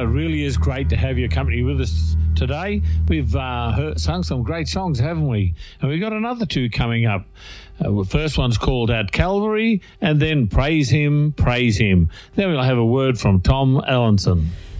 it really is great to have your company with us today. We've sung some great songs, haven't we? And we've got another two coming up. The first one's called At Calvary, and then Praise Him, Praise Him. Then we'll have a word from Tom Allenson.